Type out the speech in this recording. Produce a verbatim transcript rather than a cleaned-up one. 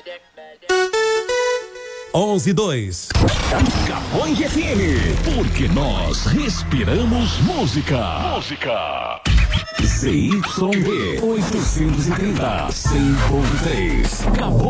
onze e dois. Capoeira F M, porque nós respiramos música. Música. Z Y D oitocentos e trinta, cem ponto três.